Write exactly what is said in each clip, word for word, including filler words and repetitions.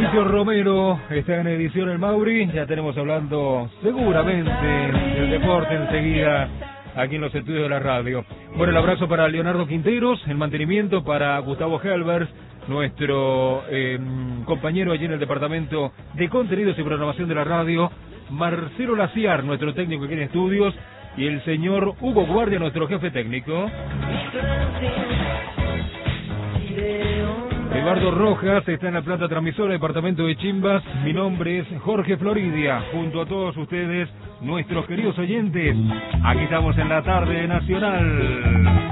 Mauricio Romero está en edición el Mauri. Ya tenemos hablando seguramente del deporte enseguida aquí en los estudios de la radio. Bueno, el abrazo para Leonardo Quinteros, el mantenimiento para Gustavo Helbers, nuestro eh, compañero allí en el departamento de contenidos y programación de la radio, Marcelo Laciar, nuestro técnico aquí en estudios, y el señor Hugo Guardia, nuestro jefe técnico. Eduardo Rojas está en la planta transmisora, departamento de Chimbas. Mi nombre es Jorge Floridia, junto a todos ustedes, nuestros queridos oyentes. Aquí estamos en la tarde nacional.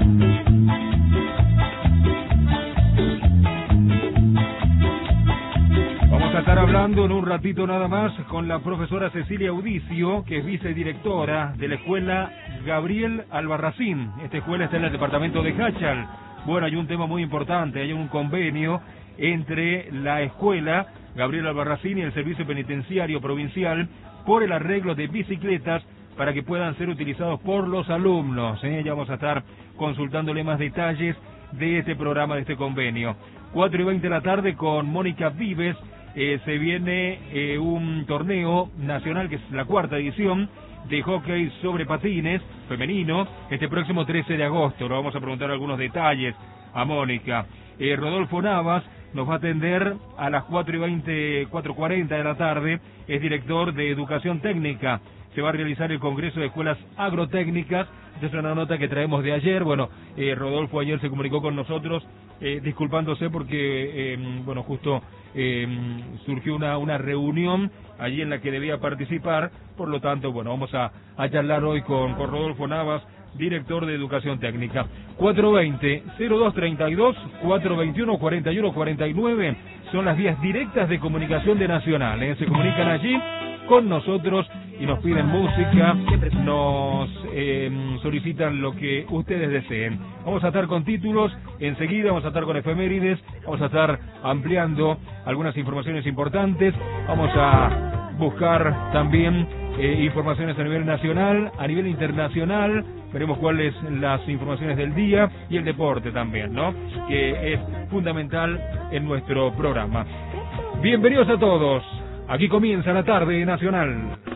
Vamos a estar hablando en un ratito nada más con la profesora Cecilia Audicio, que es vicedirectora de la escuela Gabriel Albarracín. Esta escuela está en el departamento de Jáchal. Bueno, hay un tema muy importante, hay un convenio entre la escuela Gabriel Albarracín y el Servicio Penitenciario Provincial por el arreglo de bicicletas para que puedan ser utilizados por los alumnos. ¿eh? Ya vamos a estar consultándole más detalles de este programa, de este convenio. cuatro y veinte de la tarde con Mónica Vives, eh, se viene eh, un torneo nacional que es la cuarta edición de hockey sobre patines femenino, este próximo trece de agosto. Lo vamos a preguntar algunos detalles a Mónica. Eh, Rodolfo Navas nos va a atender a las cuatro y veinte, cuatro y cuarenta de la tarde, es director de Educación Técnica. Se va a realizar el Congreso de Escuelas Agrotécnicas. Esta es una nota que traemos de ayer. Bueno, eh, Rodolfo ayer se comunicó con nosotros eh, disculpándose porque, eh, bueno, justo eh, surgió una, una reunión allí en la que debía participar. Por lo tanto, bueno, vamos a, a charlar hoy con, con Rodolfo Navas, director de Educación Técnica. cuatro veinte, cero dos treinta y dos, cuatro veintiuno, cuarenta y uno cuarenta y nueve son las vías directas de comunicación de Nacional. ¿eh? Se comunican allí con nosotros y nos piden música, nos eh, solicitan lo que ustedes deseen. Vamos a estar con títulos enseguida, vamos a estar con efemérides, vamos a estar ampliando algunas informaciones importantes, vamos a buscar también eh, informaciones a nivel nacional, a nivel internacional, veremos cuáles las informaciones del día y el deporte también, ¿no? Que es fundamental en nuestro programa. Bienvenidos a todos. Aquí comienza la tarde nacional.